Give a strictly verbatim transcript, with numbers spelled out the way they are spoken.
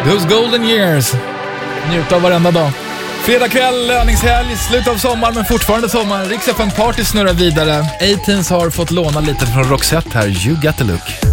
Those golden years. Njut av varenda dag. Fredag kväll, löningshelg, slut av sommar men fortfarande sommar. Rix F M Party snurrar vidare. A-Teens har fått låna lite från Roxette här. You got the look.